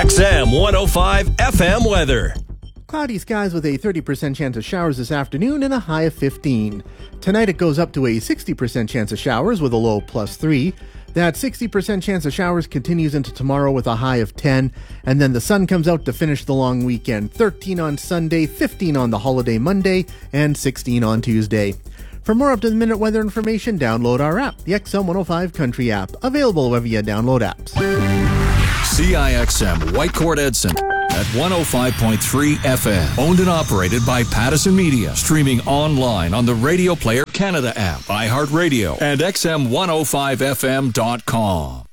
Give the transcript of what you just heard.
XM 105 FM weather. Cloudy skies with a 30% chance of showers this afternoon and a high of 15. Tonight it goes up to a 60% chance of showers with a low +3. That 60% chance of showers continues into tomorrow with a high of 10. And then the sun comes out to finish the long weekend. 13 on Sunday, 15 on the holiday Monday, and 16 on Tuesday. For more up-to-the-minute weather information, download our app, the XM 105 Country app, available wherever you download apps. CIXM Whitecourt Edson at 105.3 FM. Owned and operated by Pattison Media. Streaming online on the Radio Player Canada app, iHeartRadio, and XM105FM.com.